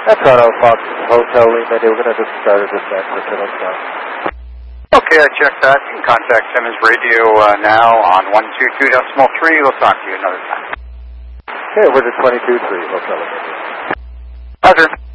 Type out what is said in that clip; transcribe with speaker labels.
Speaker 1: That's Toronto Fox Hotel Lima. They were going to just start a descent for Toronto.
Speaker 2: Okay, I checked that. You can contact Simmons Radio now on 122.3. We'll talk to you another time.
Speaker 1: Okay, we're to 22.3 Hotel Lima.
Speaker 2: Roger.